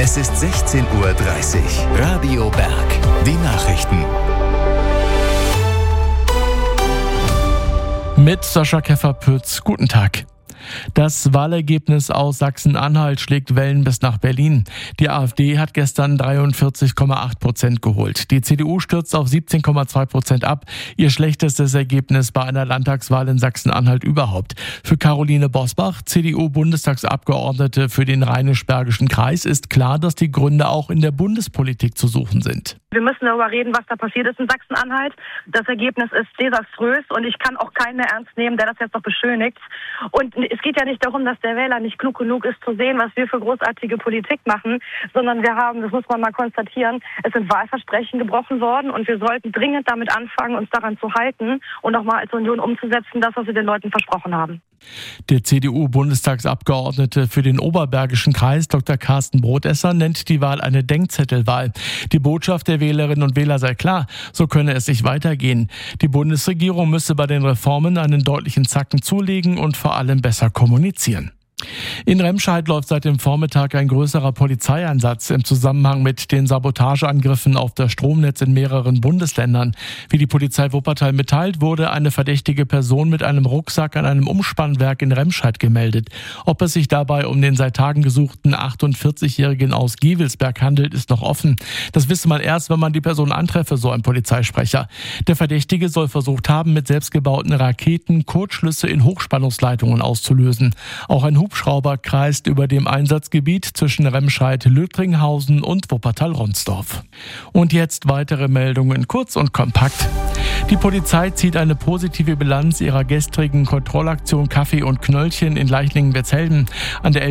Es ist 16:30 Uhr. Radio Berg. Die Nachrichten. Mit Sascha Keffer-Pütz. Guten Tag. Das Wahlergebnis aus Sachsen-Anhalt schlägt Wellen bis nach Berlin. Die AfD hat gestern 43,8% geholt. Die CDU stürzt auf 17,2% ab. Ihr schlechtestes Ergebnis bei einer Landtagswahl in Sachsen-Anhalt überhaupt. Für Caroline Bosbach, CDU-Bundestagsabgeordnete für den Rheinisch-Bergischen Kreis, ist klar, dass die Gründe auch in der Bundespolitik zu suchen sind. Wir müssen darüber reden, was da passiert ist in Sachsen-Anhalt. Das Ergebnis ist desaströs und ich kann auch keinen mehr ernst nehmen, der das jetzt noch beschönigt. Und es geht ja nicht darum, dass der Wähler nicht klug genug ist zu sehen, was wir für großartige Politik machen, sondern wir haben, das muss man mal konstatieren, es sind Wahlversprechen gebrochen worden und wir sollten dringend damit anfangen, uns daran zu halten und auch mal als Union umzusetzen, das, was wir den Leuten versprochen haben. Der CDU-Bundestagsabgeordnete für den Oberbergischen Kreis, Dr. Carsten Brodesser, nennt die Wahl eine Denkzettelwahl. Die Botschaft der Wählerinnen und Wähler sei klar, so könne es nicht weitergehen. Die Bundesregierung müsse bei den Reformen einen deutlichen Zacken zulegen und vor allem besser kommunizieren. In Remscheid läuft seit dem Vormittag ein größerer Polizeieinsatz im Zusammenhang mit den Sabotageangriffen auf das Stromnetz in mehreren Bundesländern. Wie die Polizei Wuppertal mitteilt, wurde eine verdächtige Person mit einem Rucksack an einem Umspannwerk in Remscheid gemeldet. Ob es sich dabei um den seit Tagen gesuchten 48-Jährigen aus Gevelsberg handelt, ist noch offen. Das wisse man erst, wenn man die Person antreffe, so ein Polizeisprecher. Der Verdächtige soll versucht haben, mit selbstgebauten Raketen Kurzschlüsse in Hochspannungsleitungen auszulösen. Auch ein Hubschrauber kreist über dem Einsatzgebiet zwischen Remscheid-Lüttringhausen und Wuppertal-Ronsdorf. Und jetzt weitere Meldungen, kurz und kompakt. Die Polizei zieht eine positive Bilanz ihrer gestrigen Kontrollaktion Kaffee und Knöllchen in Leichlingen-Wetzhelden. An der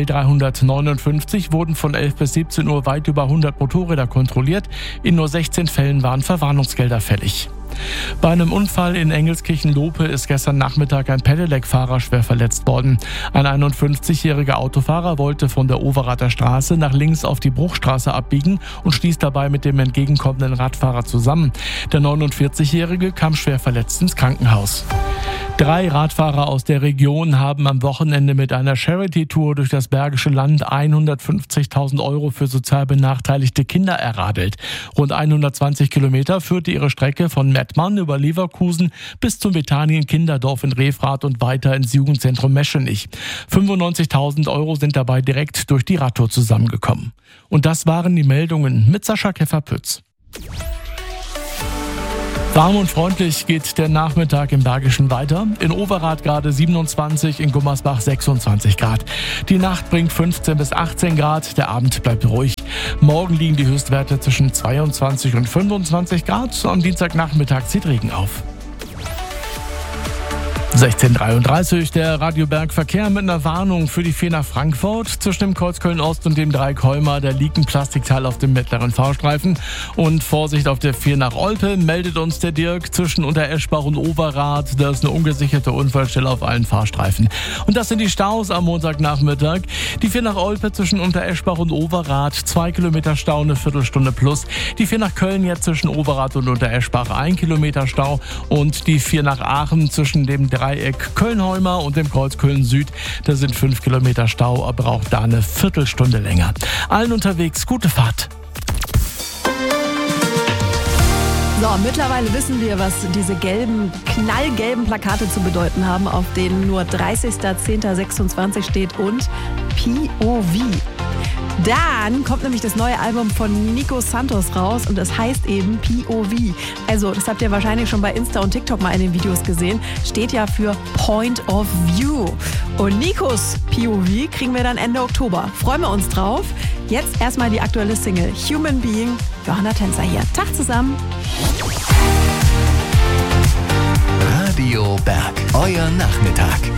L359 wurden von 11 bis 17 Uhr weit über 100 Motorräder kontrolliert. In nur 16 Fällen waren Verwarnungsgelder fällig. Bei einem Unfall in Engelskirchen-Lope ist gestern Nachmittag ein Pedelec-Fahrer schwer verletzt worden. Ein 51-jähriger Autofahrer wollte von der Overater Straße nach links auf die Bruchstraße abbiegen und stieß dabei mit dem entgegenkommenden Radfahrer zusammen. Der 49-jährige kam schwer verletzt ins Krankenhaus. 3 Radfahrer aus der Region haben am Wochenende mit einer Charity-Tour durch das Bergische Land 150.000 € für sozial benachteiligte Kinder erradelt. Rund 120 Kilometer führte ihre Strecke von Mettmann über Leverkusen bis zum Bethanien-Kinderdorf in Refrath und weiter ins Jugendzentrum Meschenich. 95.000 € sind dabei direkt durch die Radtour zusammengekommen. Und das waren die Meldungen mit Sascha Keffer-Pütz. Warm und freundlich geht der Nachmittag im Bergischen weiter. In Overath gerade 27, in Gummersbach 26 Grad. Die Nacht bringt 15 bis 18 Grad, der Abend bleibt ruhig. Morgen liegen die Höchstwerte zwischen 22 und 25 Grad. Am Dienstagnachmittag zieht Regen auf. 16:33 Uhr, der Radio Berg Verkehr mit einer Warnung für die Fähr nach Frankfurt. Zwischen dem Kreuz Köln-Ost und dem Dreieck Heuma, da liegt ein Plastikteil auf dem mittleren Fahrstreifen. Und Vorsicht auf der Fähr nach Olpe, meldet uns der Dirk. Zwischen Untereschbach und Overath, da ist eine ungesicherte Unfallstelle auf allen Fahrstreifen. Und das sind die Staus am Montagnachmittag. Die Fähr nach Olpe zwischen Untereschbach und Overath, 2 Kilometer Stau, eine Viertelstunde plus. Die Fähr nach Köln jetzt zwischen Overath und Untereschbach, 1 Kilometer Stau. Und die Fähr nach Aachen zwischen dem Dreieck Köln-Heuma und dem Kreuz Köln-Süd. Da sind 5 Kilometer Stau, aber auch da eine Viertelstunde länger. Allen unterwegs, gute Fahrt. So, mittlerweile wissen wir, was diese knallgelben Plakate zu bedeuten haben, auf denen nur 30.10.26 steht und POV. Dann kommt nämlich das neue Album von Nico Santos raus und das heißt eben POV. Also, das habt ihr wahrscheinlich schon bei Insta und TikTok mal in den Videos gesehen. Steht ja für Point of View. Und Nikos POV kriegen wir dann Ende Oktober. Freuen wir uns drauf. Jetzt erstmal die aktuelle Single Human Being. Johanna Tänzer hier. Tag zusammen. Radio Berg, euer Nachmittag.